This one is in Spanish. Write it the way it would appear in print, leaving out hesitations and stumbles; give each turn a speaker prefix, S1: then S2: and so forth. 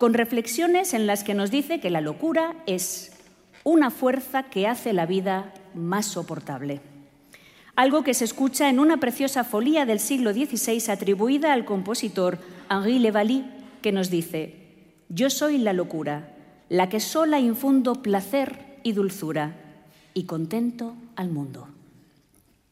S1: con reflexiones en las que nos dice que la locura es una fuerza que hace la vida más soportable. Algo que se escucha en una preciosa folía del siglo XVI atribuida al compositor Henri Levally, que nos dice: «Yo soy la locura, la que sola infundo placer y dulzura, y contento al mundo».